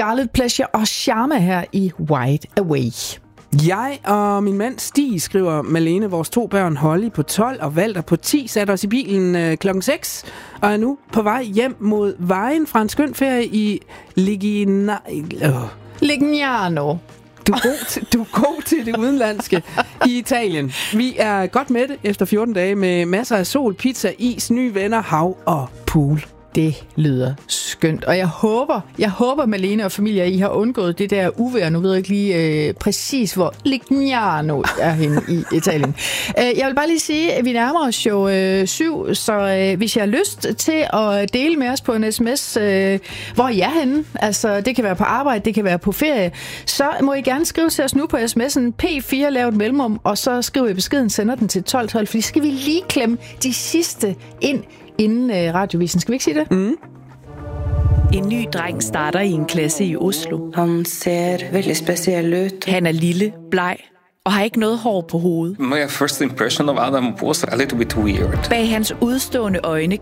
Scarlet Pleasure og Charme her i Wide Away. Jeg og min mand Stig, skriver Malene, vores 2 børn Holly på 12 og Walter på 10, satte os i bilen klokken 6 og er nu på vej hjem mod vejen fra en skøn ferie i Lignano. Du er god til det udenlandske i Italien. Vi er godt med det efter 14 dage med masser af sol, pizza, is, nye venner, hav og pool. Det lyder skønt, og jeg håber, Malene og familie, I har undgået det der uvejr. Nu ved jeg ikke lige præcis, hvor Lignano er henne i Italien. Jeg vil bare lige sige, at vi nærmer os jo 7, så hvis jeg har lyst til at dele med os på en sms, hvor I er henne, altså det kan være på arbejde, det kan være på ferie, så må I gerne skrive til os nu på sms'en P4, lav et mellemrum, og så skriver I beskeden, sender den til 1212, fordi skal vi lige klemme de sidste ind inden radiovisen. Skal vi ikke sige det? Mm. En ny dreng starter i en klasse i Oslo. Han ser veldig speciel ud. Han er lille, bleg og har ikke noget hår på hovedet. My first impression of Adam was a little bit weird. Bag hans udstående øjne